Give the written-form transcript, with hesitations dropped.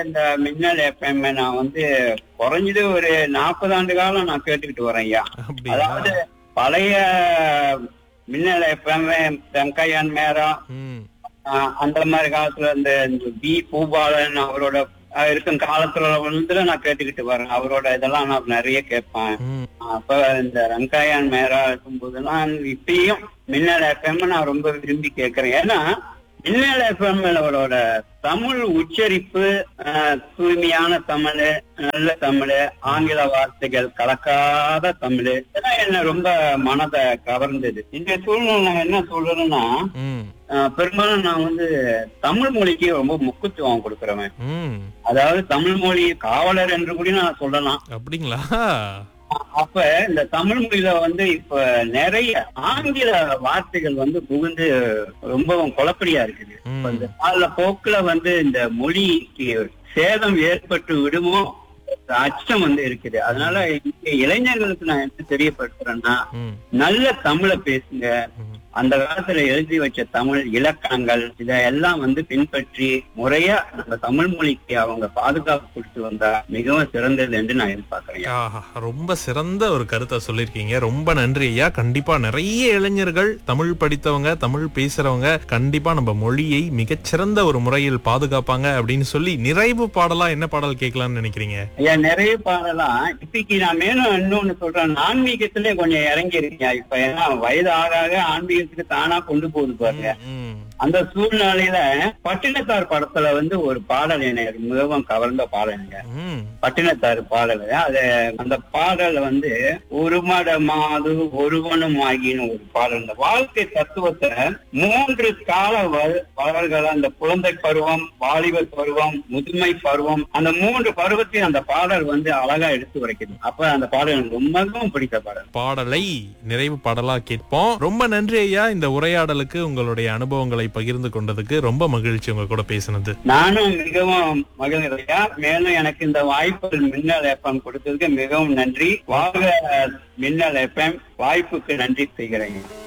இந்த மின்னல் எஃப்எம் நான் வந்து குறைஞ்சது ஒரு 40 ஆண்டு காலம் நான் கேட்டுக்கிட்டு வரேன் ஐயா. அப்படியா? அதாவது பழைய மின்னல் எஃப்எம், வெங்கையான் மேரம், ம். அந்த மாதிரி காலத்துல இந்த பி பூபாலன் அவரோட இருக்கும் காலத்துல வந்து நான் கேட்டுக்கிட்டு வரேன். அவரோட இதெல்லாம் நான் நிறைய கேட்பேன். ம். அப்ப இந்த ரங்காயன் மேரா இருக்கும்போதெல்லாம் இப்பயும் மின்னல் எஃப்எம் நான் ரொம்ப விரும்பி கேட்கிறேன். ஏன்னா மின்னல் எஃப்எம் அவரோட தமிழ் உச்சரிப்பு, தூய்மையான தமிழ், நல்ல தமிழ், ஆங்கில வார்த்தைகள் கலக்காத தமிழ், இதெல்லாம் என்ன ரொம்ப மனதை கவர்ந்தது. இந்த சூழ்நிலை நான் என்ன சொல்றேன்னா, ம். பெரும்பாலும் நான் வந்து தமிழ் மொழிக்கு ரொம்ப முக்கியத்துவம் கொடுக்கிறவன். ம். அதாவது தமிழ் மொழி காவலர் என்று கூட நான் சொல்லலாம். அப்படிங்களா? அப்ப இந்த தமிழ் மொழியில வந்து இப்ப நிறைய ஆங்கில வார்த்தைகள் வந்து புகுந்து ரொம்பவும் குழப்படியா இருக்குது. இப்ப இந்த கால போக்குல வந்து இந்த மொழிக்கு சேதம் ஏற்பட்டு விடுமோ அச்சம் வந்து இருக்குது. அதனால இளைஞர்களுக்கு நான் என்ன தெரியப்படுத்துறேன்னா, நல்ல தமிழை பேசுங்க. அந்த காலத்துல எழுதி வச்ச தமிழ் இலக்கணங்கள் இதெல்லாம் வந்து பின்பற்றி முறையா நம்ம தமிழ் மொழிக்கு அவங்க பாதுகாப்பு கொடுத்து வந்தா மிகவும் சிறந்தது என்று நான் எதிர்பார்க்கிறேன். ரொம்ப சிறந்த ஒரு கருத்தை சொல்லிருக்கீங்க. ரொம்ப நன்றி ஐயா. கண்டிப்பா நிறைய இளைஞர்கள், தமிழ் படித்தவங்க, தமிழ் பேசுறவங்க கண்டிப்பா நம்ம மொழியை மிகச்சிறந்த ஒரு முறையில் பாதுகாப்பாங்க அப்படின்னு சொல்லி நிறைவு பாடலா என்ன பாடல் கேட்கலாம்னு நினைக்கிறீங்க? ஐயா, நிறைய பாடலாம். இப்பைக்கு நான் மேலும் இன்னொன்னு சொல்றேன், ஆன்மீகத்திலே கொஞ்சம் இறங்கி இருக்கேன். இப்ப ஏன்னா வயது ஆக ஆன்மீகத்துக்கு தானா கொண்டு போகுது பாருங்க. அந்த சூழ்நிலையில பட்டினத்தார் படத்துல வந்து ஒரு பாடல் எனக்கு மிகவும் கவர்ந்த பாடலுங்க. பட்டினத்தார் பாடல். அந்த பாடல் வந்து ஒரு மட மாது ஒருவனும் ஆகின்னு ஒரு பாடல். இந்த வாழ்க்கை தத்துவத்தை 3 கால வளர்கள், அந்த குழந்தை பருவம், வாலிப பருவம், முதுமை பருவம், அந்த 3 பருவத்தையும் அந்த பாடல் வந்து அழகா எடுத்து உரைக்குது. அப்ப அந்த பாடல் எனக்கு ரொம்பவும் பிடித்த பாடல். பாடலை நிறைவு பாடலா கேட்போம். ரொம்ப நன்றி ஐயா. இந்த உரையாடலுக்கு உங்களுடைய அனுபவங்களை பகிர்ந்து கொண்டதுக்கு ரொம்ப மகிழ்ச்சி உங்க கூட பேசினது. நானும் மிகவும் மகிழ்ச்சியா. மேலும் எனக்கு இந்த வாய்ப்பு மின்னல் எஃப்எம் கொடுத்ததுக்கு மிகவும் நன்றி. வாழ்க மின்னல் எஃப்எம். வாய்ப்புக்கு நன்றி செய்கிறேன்.